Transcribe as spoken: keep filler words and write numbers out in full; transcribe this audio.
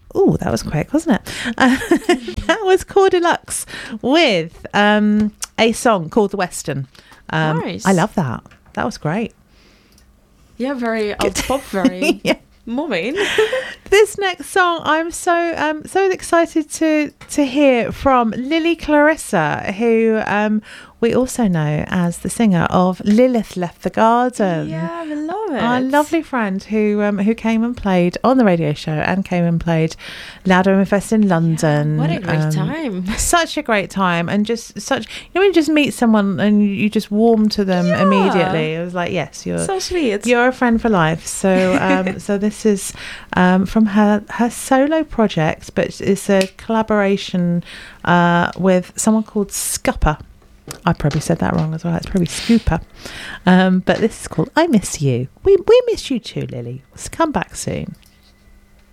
Oh, that was quick, wasn't it? Uh, that was Core Deluxe with um, a song called The Western. Um, nice. I love that. That was great. Yeah, very old pop, very yeah. moving. This next song, I'm so um so excited to to hear from Lily Clarissa, who um we also know as the singer of Lilith Left the Garden. Yeah, I love it. Our lovely friend who um who came and played on the radio show and came and played Louder and Fest in London. Yeah, what a great um, time. Such a great time, and just such, you know, when you just meet someone and you just warm to them Yeah. immediately. It was like, yes, you're So sweet. you're a friend for life. So um so this is um from her her solo project, but it's a collaboration uh with someone called Scupper. I probably said that wrong as well. It's probably Scooper. Um, but this is called I Miss You. We we miss you too, Lily. Come back soon.